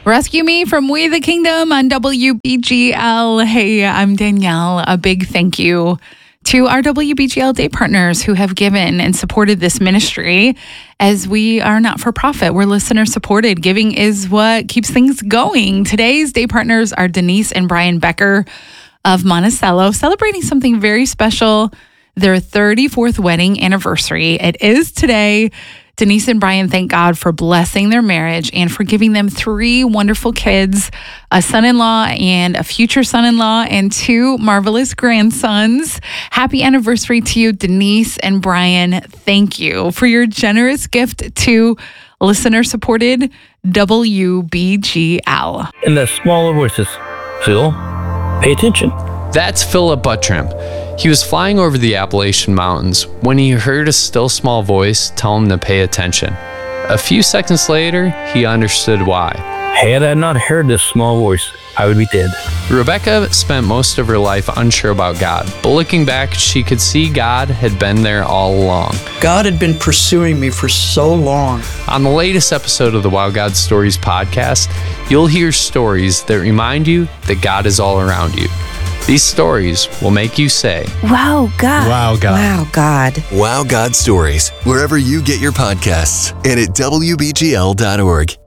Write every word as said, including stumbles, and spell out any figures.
Rescue Me from We the Kingdom on W B G L. Hey, I'm Danielle. A big thank you to our W B G L day partners who have given and supported this ministry, as we are not for profit. We're listener supported. Giving is what keeps things going. Today's day partners are Denise and Brian Becker of Monticello, celebrating something very special, their thirty-fourth wedding anniversary. It is today. Denise and Brian thank God for blessing their marriage and for giving them three wonderful kids, a son-in-law and a future son-in-law, and two marvelous grandsons. Happy anniversary to you, Denise and Brian. Thank you for your generous gift to listener-supported W B G L. In the smaller voices, Phil, pay attention. That's Philip Buttram. He was flying over the Appalachian Mountains when he heard a still small voice tell him to pay attention. A few seconds later, he understood why. Had I not heard this small voice, I would be dead. Rebecca spent most of her life unsure about God, but looking back, she could see God had been there all along. God had been pursuing me for so long. On the latest episode of the Wow God Stories podcast, you'll hear stories that remind you that God is all around you. These stories will make you say, Wow, God. Wow, God. Wow, God. Wow God Stories, wherever you get your podcasts and at W B G L dot org.